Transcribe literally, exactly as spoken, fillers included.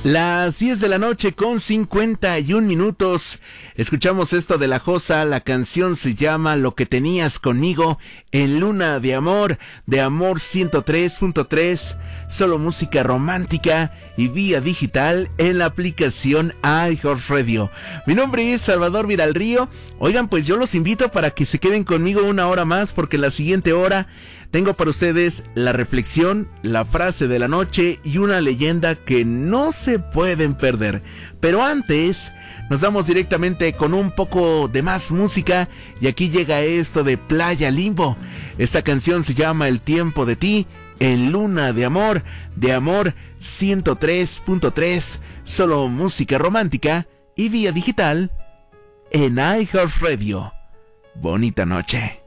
Las diez de la noche con cincuenta y un minutos. Escuchamos esto de La Josa. La canción se llama Lo que tenías conmigo en Luna de Amor, de Amor ciento tres punto tres. Solo música romántica y vía digital en la aplicación iHeartRadio. Mi nombre es Salvador Viralrío. Oigan, pues yo los invito para que se queden conmigo una hora más, porque la siguiente hora tengo para ustedes la reflexión, la frase de la noche y una leyenda que no se pueden perder. Pero antes, nos vamos directamente con un poco de más música, y aquí llega esto de Playa Limbo. Esta canción se llama El tiempo de ti, en Luna de Amor, de Amor ciento tres punto tres. Solo música romántica y vía digital en iHeartRadio. Bonita noche.